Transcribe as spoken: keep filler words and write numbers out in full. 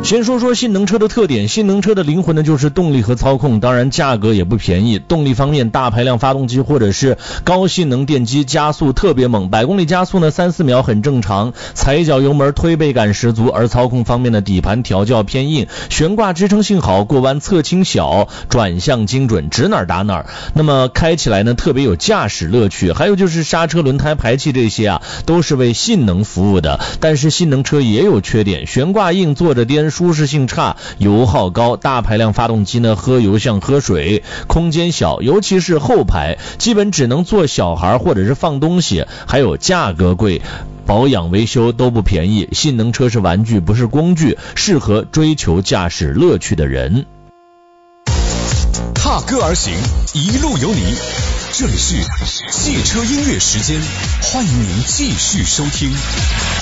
先说说性能车的特点，性能车的灵魂呢就是动力和操控，当然价格也不便宜。动力方面，大排量发动机或者是高性能电机加速特别猛，百公里加速呢三四秒很正常，踩脚油门推背感十足。而操控方面的底盘调教偏硬，悬挂支撑性好，过弯侧倾小，转向精准，指哪儿打哪儿。那么开起来呢特别有驾驶乐趣。还有就是刹车、轮胎、排气这些啊都是为性能服务的，但是性能车也有缺点，悬挂硬，坐着颠，舒适性差，油耗高。大排量发动机呢喝油像喝水，空间小，尤其是后排基本只能坐小孩或者是放东西。还有价格贵，保养维修都不便宜。性能车是玩具不是工具，适合追求驾驶乐趣的人。 踏歌而行，一路有你。这里是汽车音乐时间，欢迎您继续收听。